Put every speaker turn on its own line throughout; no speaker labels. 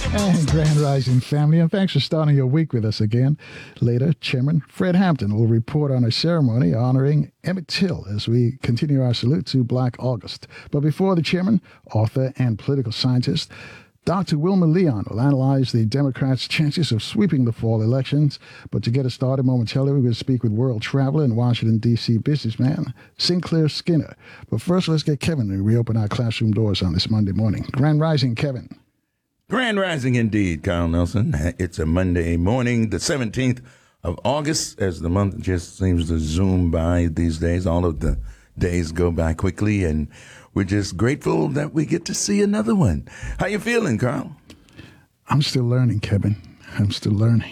And Grand Rising family, and thanks for starting your week with us again. Later, Chairman Fred Hampton will report on a ceremony honoring Emmett Till as we continue our salute to Black August. But before the chairman, author and political scientist Dr. Wilmer Leon will analyze the Democrats' chances of sweeping the fall elections. But to get us started momentarily, we're going to speak with world traveler and Washington, D.C. businessman Sinclair Skinner. But first, let's get Kevin to reopen our classroom doors on this Monday morning. Grand Rising, Kevin.
Grand Rising indeed, Carl Nelson. It's a Monday morning, the 17th of August, as the month just seems to zoom by these days. All of the days go by quickly, and we're just grateful that we get to see another one. How you feeling, Carl?
I'm still learning, Kevin. I'm still learning.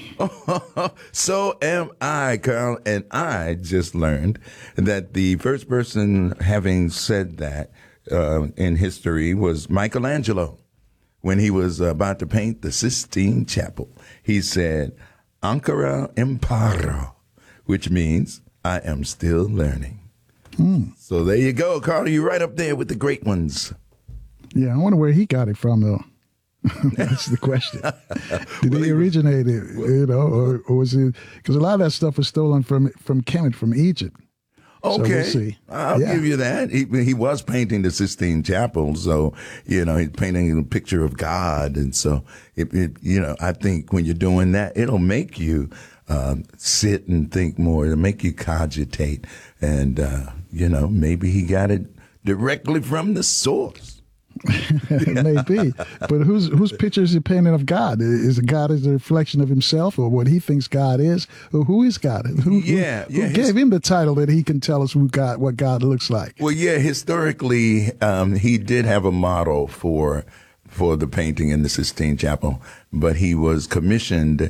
So am I, Carl, and I just learned that the first person having said that in history was Michelangelo. When he was about to paint the Sistine Chapel, he said, Ancora imparo, which means I am still learning. So there you go, Carl. You're right up there with the great ones.
Yeah, I wonder where he got it from, though. That's the question. Did he originate it, or was it? Because a lot of that stuff was stolen from Kemet, from Egypt.
Okay,
so we'll see.
I'll give you that. He was painting the Sistine Chapel, so he's painting a picture of God, and so I think when you're doing that, it'll make you sit and think more. It'll make you cogitate, and maybe he got it directly from the source.
It may be, but whose picture is he painting of God? Is God as a reflection of himself, or what he thinks God is, or who is God? Who gave him the title that he can tell us what God looks like?
Well, yeah, historically, he did have a model for the painting in the Sistine Chapel, but he was commissioned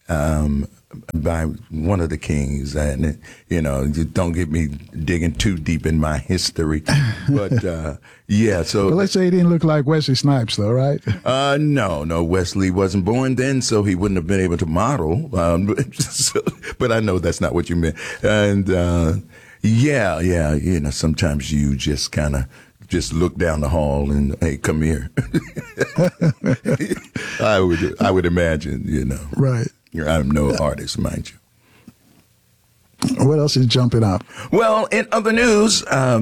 by one of the kings, and don't get me digging too deep in my history, but So
let's say he didn't look like Wesley Snipes, though, right?
No, Wesley wasn't born then, so he wouldn't have been able to model. But I know that's not what you meant, and sometimes you just kind of just look down the hall and, hey, come here. I would imagine,
Right.
I'm no artist, mind you.
What else is jumping up?
Well, in other news,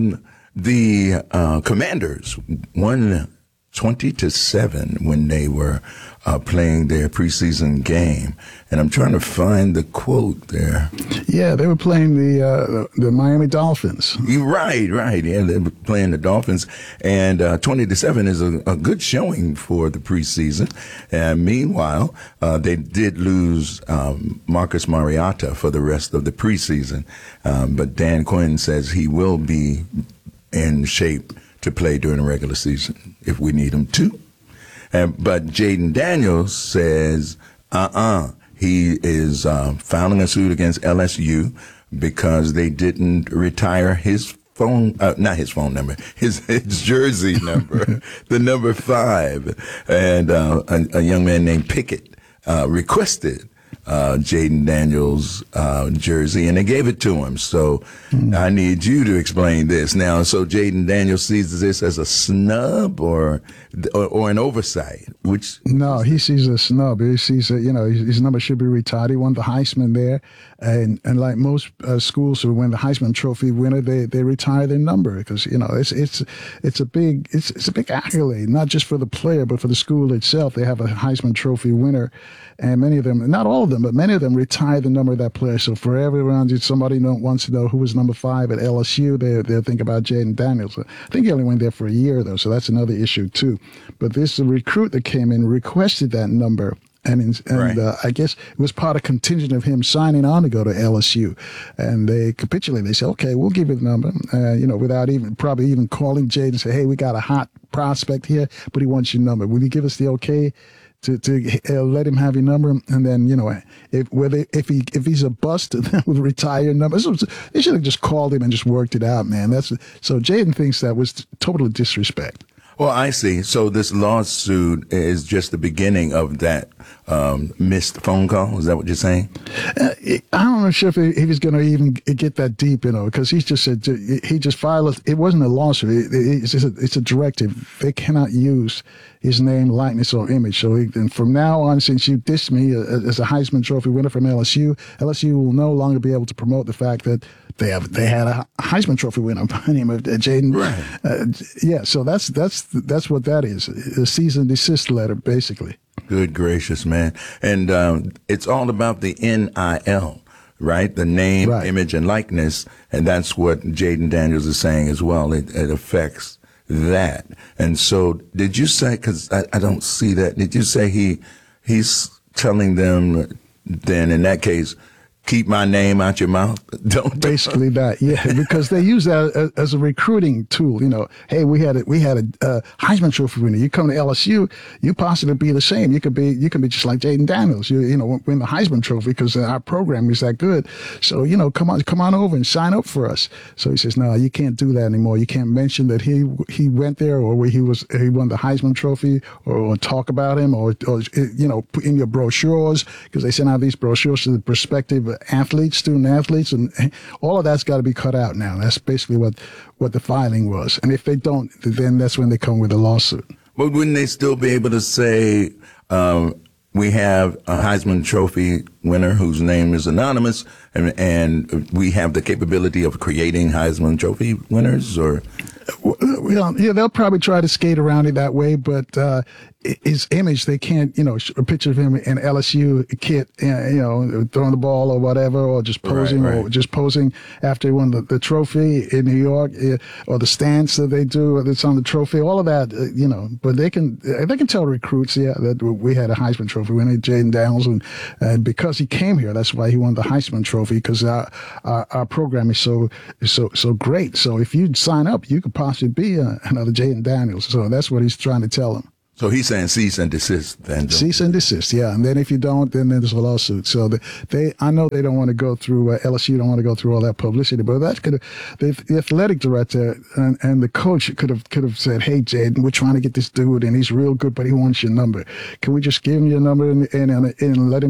the Commanders won 20-7 when they were playing their preseason game, and I'm trying to find the quote there.
Yeah, they were playing the Miami Dolphins.
Right. Yeah, they were playing the Dolphins, and 20-7 is a good showing for the preseason. And meanwhile, they did lose Marcus Mariota for the rest of the preseason, but Dan Quinn says he will be in shape to play during the regular season if we need him to. But Jaden Daniels says, he is filing a suit against LSU because they didn't retire his not his phone number, his jersey number, the number 5. And a young man named Pickett requested Jaden Daniels' jersey, and they gave it to him. So I need you to explain this now. So Jaden Daniels sees this as a snub or an oversight.
No, he sees a snub. He sees that his number should be retired. He won the Heisman there, and like most schools who win the Heisman Trophy winner, they retire their number because it's a big accolade, not just for the player but for the school itself. They have a Heisman Trophy winner. And many of them, not all of them, but many of them retire the number of that player. So for everyone, if somebody wants to know who was number 5 at LSU, they'll think about Jaden Daniels. I think he only went there for a year, though, so that's another issue, too. But this recruit that came in requested that number. And
right.
I guess it was part of contingent of him signing on to go to LSU. And they capitulated. They said, okay, we'll give you the number, without probably even calling Jaden and say, hey, we got a hot prospect here, but he wants your number. Will you give us the okay to let him have your number? And then, if he's a bust, then we'll retire your number. So they should have just called him and just worked it out, man. So Jaden thinks that was total disrespect.
Well, I see. So this lawsuit is just the beginning of that missed phone call. Is that what you're saying?
I'm not sure if he's going to even get that deep, because he just said he just filed. It wasn't a lawsuit. It's a directive. They cannot use his name, likeness, or image. So and from now on, since you dissed me as a Heisman Trophy winner from LSU, LSU will no longer be able to promote the fact that they had a Heisman Trophy winner by the name of Jaden.
Right.
Yeah. So that's what that is. A cease and desist letter, basically.
Good gracious, man. And it's all about the NIL, right? The name,
Right.
image, and likeness. And that's what Jaden Daniels is saying as well. It affects that. And so did you say, because I don't see that, did you say he's telling them then in that case, keep my name out your mouth? Don't
Basically that, yeah, because they use that as a recruiting tool. Hey, we had a Heisman Trophy winner. You come to LSU, you possibly be the same. You can be just like Jaden Daniels. You win the Heisman Trophy because our program is that good. So come on over and sign up for us. So he says, no, you can't do that anymore. You can't mention that he went there or where he won the Heisman Trophy or talk about him or put in your brochures, because they send out these brochures to the prospective athletes, student athletes, and all of that's got to be cut out now. That's basically what the filing was. And if they don't, then that's when they come with a lawsuit.
But wouldn't they still be able to say, we have a Heisman Trophy winner whose name is anonymous, and we have the capability of creating Heisman Trophy winners? Or
Well, yeah, they'll probably try to skate around it that way, but his image, they can't, a picture of him in LSU kit, throwing the ball or whatever, or just posing,
Right.
or just posing after he won the trophy in New York, or the stance that they do that's on the trophy, all of that, But they can tell recruits, that we had a Heisman Trophy winner, Jaden Daniels, and because he came here, that's why he won the Heisman Trophy, because our program is so great. So if you sign up, you could possibly be another Jaden Daniels. So that's what he's trying to tell them.
so he's saying cease and desist then.
Cease and desist, yeah. And then if you don't, then there's a lawsuit. So I know they don't want to go through, LSU don't want to go through all that publicity, but the athletic director and the coach could have said, hey, Jaden, we're trying to get this dude, and he's real good, but he wants your number. Can we just give him your number and let him